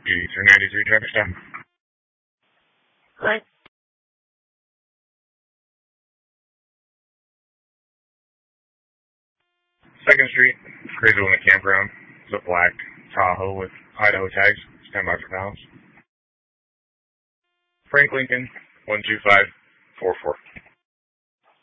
D393 traffic stop. Right. Second Street, Crazy Woman Campground. It's a black Tahoe with Idaho tags. Stand by for pounds. Frank Lincoln, 12544.